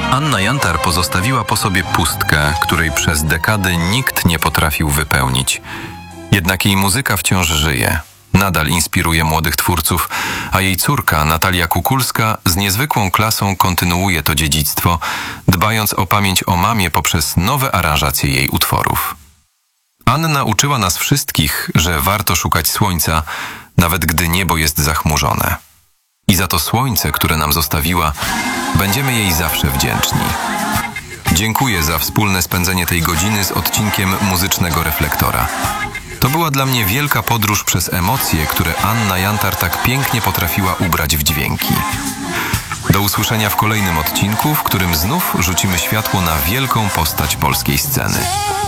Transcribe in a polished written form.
Anna Jantar pozostawiła po sobie pustkę, której przez dekady nikt nie potrafił wypełnić. Jednak jej muzyka wciąż żyje. Nadal inspiruje młodych twórców, a jej córka Natalia Kukulska z niezwykłą klasą kontynuuje to dziedzictwo, dbając o pamięć o mamie poprzez nowe aranżacje jej utworów. Anna uczyła nas wszystkich, że warto szukać słońca, nawet gdy niebo jest zachmurzone. I za to słońce, które nam zostawiła, będziemy jej zawsze wdzięczni. Dziękuję za wspólne spędzenie tej godziny z odcinkiem Muzycznego Reflektora. To była dla mnie wielka podróż przez emocje, które Anna Jantar tak pięknie potrafiła ubrać w dźwięki. Do usłyszenia w kolejnym odcinku, w którym znów rzucimy światło na wielką postać polskiej sceny.